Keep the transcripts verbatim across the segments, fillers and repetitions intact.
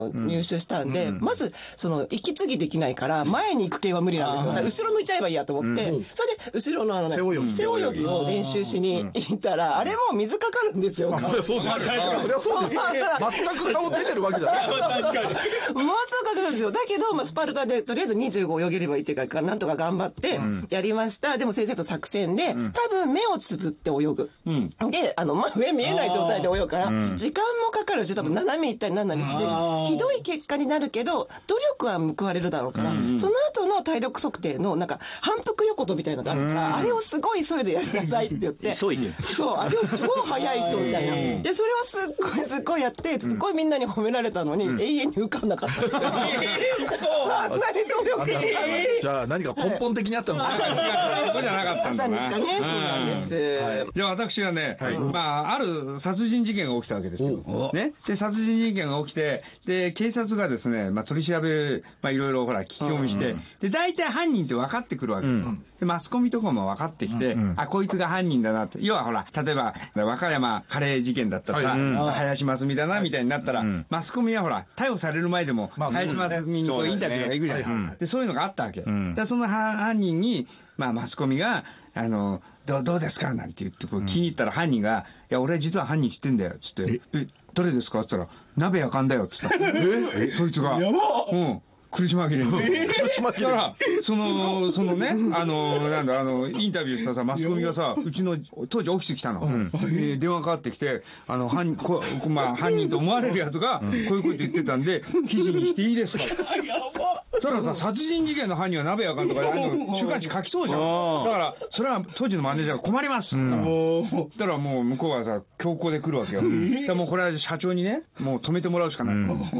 入手したんで、うん、まずその息継ぎできないから前に行く系は無理なんですよ。だから後ろ向いちゃえばいいやと思って、うん、それで後ろのあのね背泳ぎ、背泳ぎを練習しに行ったら、あれも水かかるんですよ。 まあ、それはそうです。それはそうです。全く顔出てるわけじゃない。確かに。 もうすぐかかるんですよ。だけど、まあ、スパルタでとりあえずにじゅうご泳げればいいっていうか、なんとか頑張ってやりました。うん、でも先生と作戦で、うん、多分目をつぶって泳ぐ。うん、で、あの、まあ、上見えない状態で泳ぐから、時間もかかるし、多分斜め行ったりなんなりして、ひどい結果になるけど、努力は報われるだろうから、うん、その後の体力測定の、なんか、反復横跳びみたいなのがあるから、うん、あれをすごい急いでやりなさいって言って、 急いで。 そう、あれを超速い人みたいな。で、それをすっごいすっごいやって、すっごいみんなに褒められたのに、うん、永遠に受かんなかった。そう、あんなに努力したのに。 じゃあ、何か根本的にあったのか。 そこじゃなかったんだな。 あったんですかね、そうなんです。 はい、じゃあ、私はね、はい、まあ、ある殺人事件が起きたわけですよ。ね。で、殺人事件が起きて、で、警察がですね、まあ、取り調べ、まあ、いろいろほら、聞き込みして、で、大体犯人って分かってくるわけ。うん、で、マスコミとかも分かってきて、うん、あ、こいつが犯人だなって。要はほら、例えば、和歌山カレー事件だったら、はい、うん、林真澄だな、みたいになったら、うん、マスコミはほら、逮捕される前でも、まあ、林真澄にこうインタビューが行くじゃないですか。で、そういうのがあったわけ。うん、で、その犯人に、まあ、マスコミが、あの、ど, どうですかなんて言ってこう気に入ったら犯人が、いや、俺実は犯人知ってんだよ、つって、え、どれですかって言ったら、鍋やかんだよ、つった。えそいつが。やばうん。苦し紛れに。苦し紛れに。だから、その、そのね、あの、なんだ、あの、インタビューしたさ、マスコミがさ、うちの、当時オフィス来たの。うん、で電話かかってきて、あの、犯、こまあ、犯人と思われるやつが、こういうこと言ってたんで、記事にしていいですかやばたださ、殺人事件の犯人は鍋やかんとか、あの、週刊誌書きそうじゃん。だから、それは当時のマネージャーが困りますって言ったら、だからもう向こうはさ、強行で来るわけよ。だもうこれは社長にね、もう止めてもらうしかない。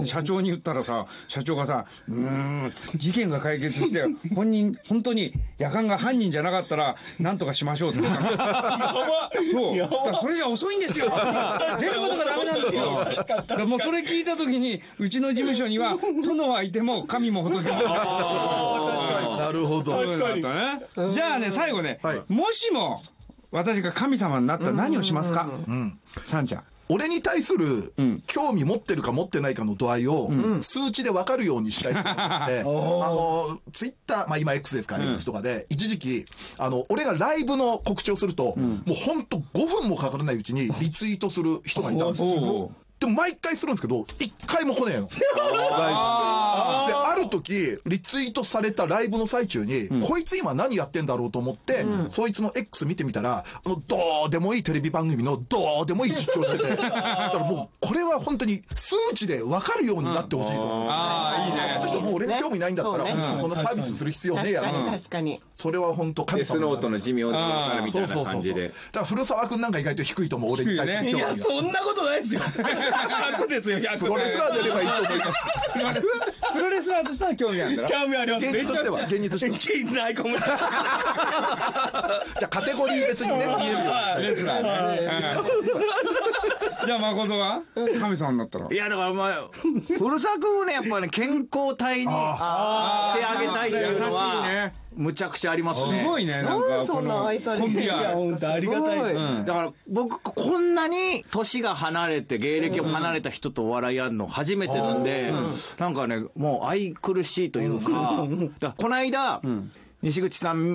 社長に言ったらさ、社長がさ、うーん、事件が解決して、本人、本当に夜間が犯人じゃなかったら、なんとかしましょうって言ったら。そう。だからそれじゃ遅いんですよ。出ることがダメなんですよ。だからもうそれ聞いたときに、うちの事務所には、殿はいても、神も仏も。 なるほど。 じゃあね、最後ね、はい、もしも私が神様になったら何をしますか、うん、サンちゃん。 俺に対する興味持ってるか持ってないかの度合いを数値で分かるようにしたいと思って、うん、あの、ツイッター、まあ今 X ですか、うん、X とかで、一時期、あの、俺がライブの告知をすると、うん、もうほんとごふんもかからないうちにリツイートする人がいたんですよ。でも毎回するんですけど、一回も来ねえの。で、ある時、リツイートされたライブの最中に、うん、こいつ今何やってんだろうと思って、うん、そいつの X 見てみたら、あの、どうでもいいテレビ番組のどうでもいい実況してて、だからもう、これは本当に数値で分かるようになってほしいと思う。うん、ああ、いいね。この人もう俺に興味ないんだったら、ね、そんなサービスする必要ねえや。 確かに、確かに。 それは本当神様。デスノートの寿命だからみたいな感じで。だから古澤くんなんか意外と低いと思う、俺に対して。 いや、そんなことないですよ。ひゃくですよ。 プロレスラーであればいいと思います。 プロレスラーとしては興味あるんだろ。 興味あります。 現実としては、現実としては。ないかも。じゃあカテゴリー別にね、見えるようにしたい。レスラーね。 じゃあ誠は神様になったら。 いやだからまあ古澤君をねやっぱり、ね、健康体にしてあげたいっていうのはむちゃくちゃありますね。 すごいね。なんかそんな愛されてる。 いや本当ありがたい。うん、だから僕こんなに年が離れて芸歴を離れた人とお笑いやるの初めてなんで、うん、なんかねもう愛くるしいというか、だからこの間。うん西口さん、うん、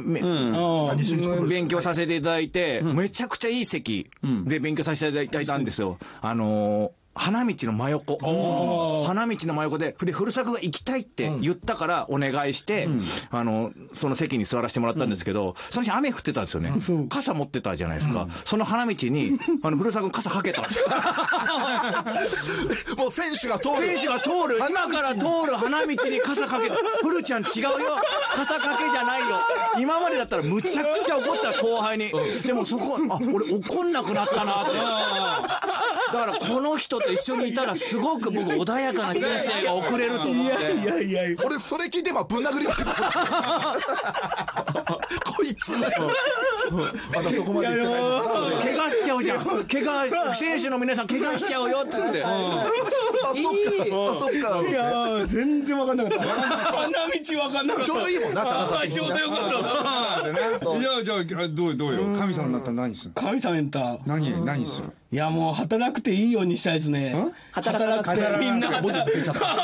勉強させていただいて、うん、めちゃくちゃいい席で勉強させていただいたんですよ。あのー花道の真横。花道の真横で、で、古作が行きたいって言ったからお願いして、うん、あの、その席に座らせてもらったんですけど、うん、その日雨降ってたんですよね。傘持ってたじゃないですか。うん、その花道に、あの、古作傘かけたんですよ。 もう選手が通る。 選手が通る。今から通る花道に傘かけた。古ちゃん違うよ。傘かけじゃないよ。今までだったらむちゃくちゃ怒った後輩に。でもそこ、あ、俺怒んなくなったなって。だからこの人と一緒にいたらすごく僕穏やかな人生が送れると思って。いやいやいやいや。 俺それ聞いてばぶん殴りだけど。こいつ。まだそこまで言ってない。 怪我しちゃうじゃん。怪我、選手の皆さん怪我しちゃうよって言って。 あ、そっか。あ、そっか。 いやー全然分かんなかった花道分かんなかったちょうどいいもんな、高崎。 ちょうどよかったな。じゃあ、じゃあ、どうどうよ。神様になったら何する？ 神様やった。 何、何する？ いやもう働くていいようにしたいですね。 働かなくてみんな文字出ちゃった。